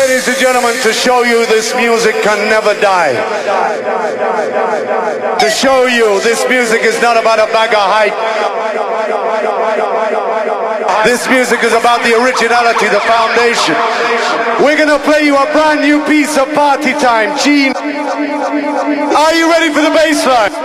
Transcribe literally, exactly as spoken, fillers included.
Ladies and gentlemen, to show you this music can never die. To show you this music is not about a bag of hype. This music is about the originality, the foundation. We're gonna play you a brand new piece of party time. Gene, are you ready for the bass line?